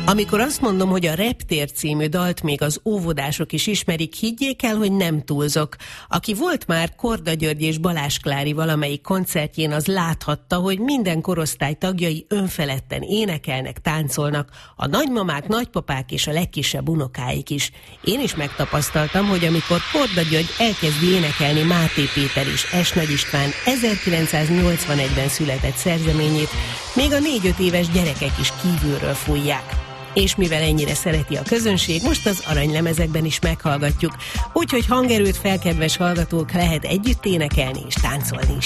Amikor azt mondom, hogy a Reptér című dalt még az óvodások is ismerik, higgyék el, hogy nem túlzok. Aki volt már Korda György és Balázs Klári valamelyik koncertjén, az láthatta, hogy minden korosztály tagjai önfeledten énekelnek, táncolnak, a nagymamák, nagypapák és a legkisebb unokáik is. Én is megtapasztaltam, hogy amikor Korda György elkezdi énekelni Máté Péter és S. Nagy István 1981-ben született szerzeményét, még a 4-5 éves gyerekek is kívülről fújják. És mivel ennyire szereti a közönség, most az aranylemezekben is meghallgatjuk. Úgyhogy hangerőt fel, kedves hallgatók, lehet együtt énekelni és táncolni is.